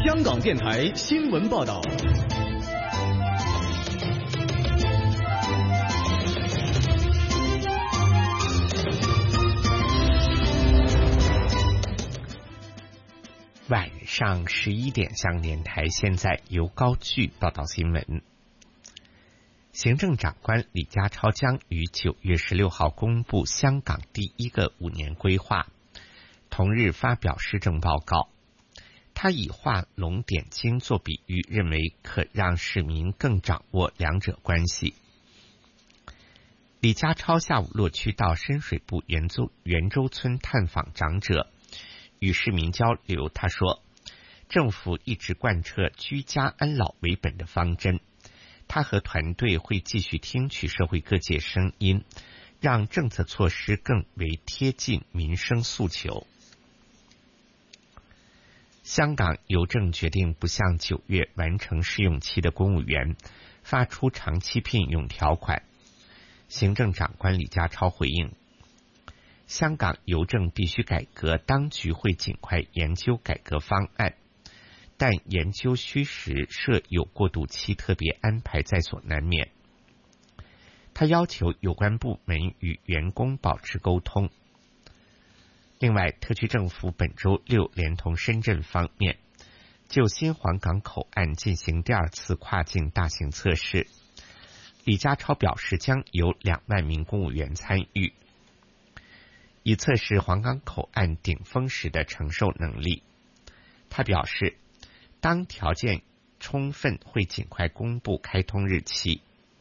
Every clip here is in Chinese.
香港电台新闻报道。 晚上11点，香港电台现在由高炬报道新闻。行政长官李家超将于9月16号公布香港第一个5年规划，同日发表施政报告。他以画龙点睛做比喻，认为可让市民更掌握两者关系。李家超下午落区到深水埗圆洲村探访长者，与市民交流。他说，政府一直贯彻居家安老为本的方针，他和团队会继续听取社会各界声音，让政策措施更为贴近民生诉求。香港邮政决定不向9月完成试用期的公务员发出长期聘用条款。行政长官李家超回应，香港邮政必须改革，当局会尽快研究改革方案，但研究需时，设有过渡期，特别安排在所难免。他要求有关部门与员工保持沟通。另外，特区政府本周6连同深圳方面就新皇岗口岸进行第2次跨境大型测试。李家超表示，将有2万名公务员参与，以测试皇岗口岸顶峰时的承受能力。他表示，当条件充分，会尽快公布开通日期。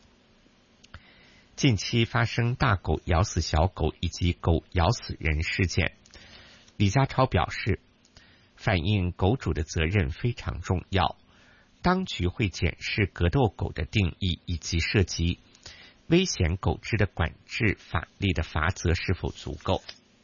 近期发生大狗咬死小狗以及狗咬死人事件，李家超表示，反映狗主的责任非常重要，当局会检视格斗狗的定义以及涉及危险狗只的管制法律的罚则是否足够。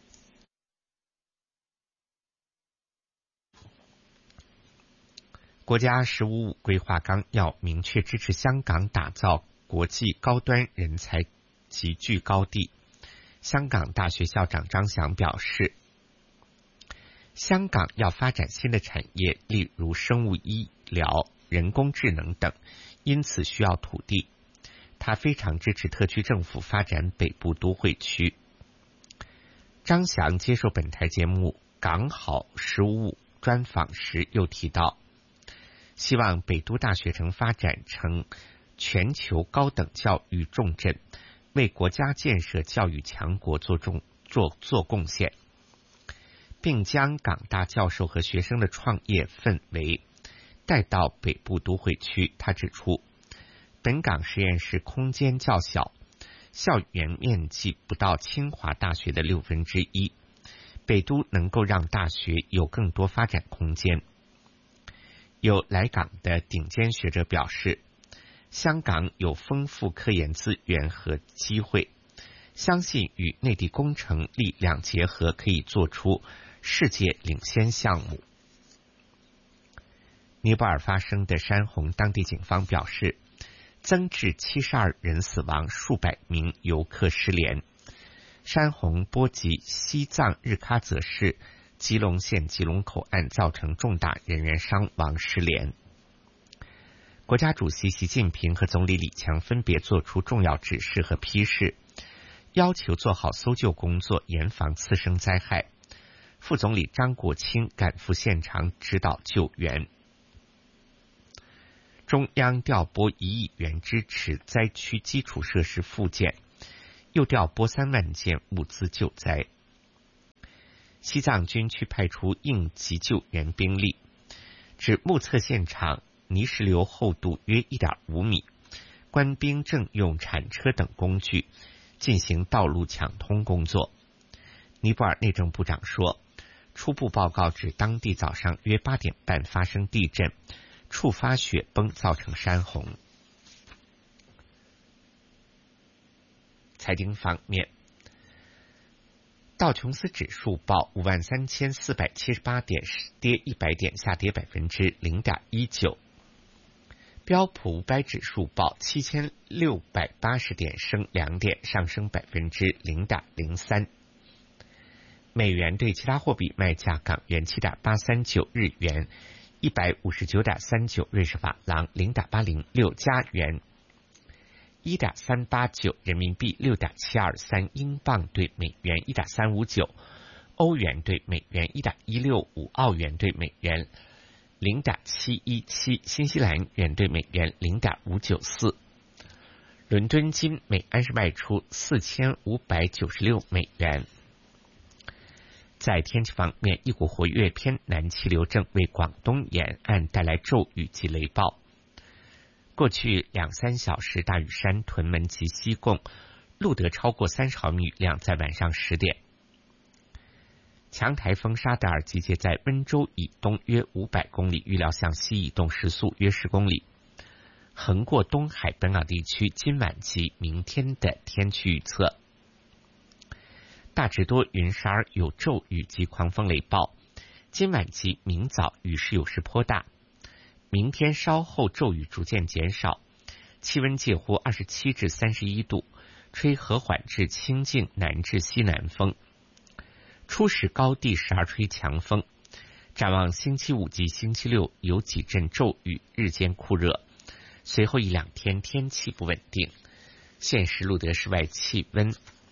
国家“十五五”规划纲要明确支持香港打造国际高端人才集聚高地。香港大学校长张翔表示，香港要发展新的产业，例如生物医疗、人工智能等，因此需要土地。他非常支持特区政府发展北部都会区。张翔接受本台节目《港好15专访时又提到，希望北都大学城发展成全球高等教育重镇，为国家建设教育强国做贡献，并将港大教授和学生的创业氛围带到北部都会区。他指出，本港实验室空间较小，校园面积不到清华大学的1/6，北都能够让大学有更多发展空间。有来港的顶尖学者表示，香港有丰富科研资源和机会，相信与内地工程力量结合，可以做出世界领先项目。尼泊尔发生的山洪，当地警方表示，增至72人死亡，数百名游客失联。山洪波及西藏日喀则市吉隆县吉隆口岸，造成重大人员伤亡失联。国家主席习近平和总理李强分别作出重要指示和批示，要求做好搜救工作，严防次生灾害。副总理张国清赶赴现场指导救援。中央调拨1亿元支持灾区基础设施复建，又调拨3万件物资救灾。西藏军区派出应急救援兵力，指目测现场泥石流厚度约 1.5 米，官兵正用铲车等工具进行道路抢通工作。尼泊尔内政部长说，初步报告指当地早上约8点半发生地震，触发雪崩造成山洪。财经方面，道琼斯指数报53478点，跌100点，下跌0.19%。标普500指数报7680点，升2点，上升0.03%。美元对其他货币卖价：港元7.839，日元 159.39瑞士法郎0.806加元，1.389人民币，6.723英镑兑美元，1.359欧元兑美元，1.165澳元兑美元，0.717新西兰元兑美元，0.594。伦敦金每安士卖出4596美元。在天气方面，一股活跃偏南气流正为广东沿岸带来骤雨及雷暴。过去2-3小时，大屿山、屯门及西贡录得超过30毫米雨量，在晚上10点。强台风沙德尔集结在温州以东约500公里，预料向西移动，时速约10公里，横过东海本港地区。今晚及明天的天气预测：大致多云时而有骤雨及狂风雷暴，今晚及明早雨势有时颇大，明天稍后骤雨逐渐减少，气温介乎27至31度，吹和缓至清劲南至西南风，初时高地时而吹强风。展望星期五及星期六有几阵骤雨，日间酷热，随后1-2天天气不稳定。现时录得室外气温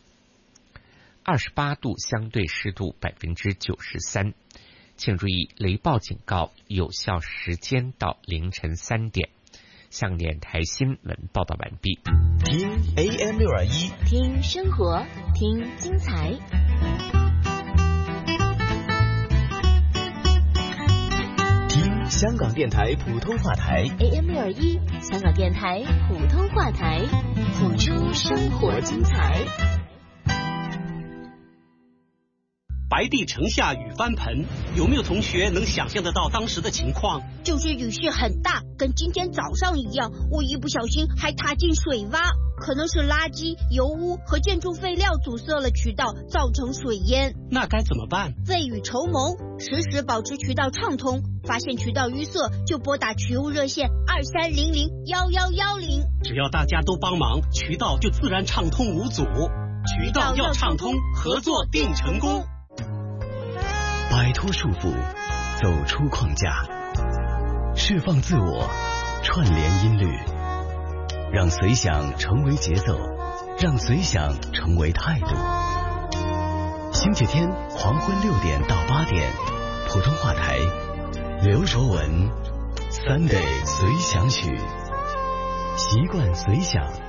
28度，相对湿度93%。请注意，雷暴警告有效时间到凌晨3点。向电台新闻报道完毕。 听 AM621， 听生活，听精彩。 听香港电台普通话台 AM621，香港电台普通话台，谱出生活精彩。 白帝城下雨翻盆，有没有同学能想象得到当时的情况？ 就是雨势很大，跟今天早上一样，我一不小心还踏进水洼，可能是垃圾、油污和建筑废料阻塞了渠道，造成水淹。 那该怎么办？ 未雨绸缪，时时保持渠道畅通，发现渠道淤塞就拨打渠务热线23001110。 只要大家都帮忙，渠道就自然畅通无阻。渠道要畅通，合作定成功。 摆脱束缚，走出框架，释放自我，串联音律，让随想成为节奏，让随想成为态度。星期天黄昏6点到8点，普通话台，刘卓文 Sunday 随想曲，习惯随想。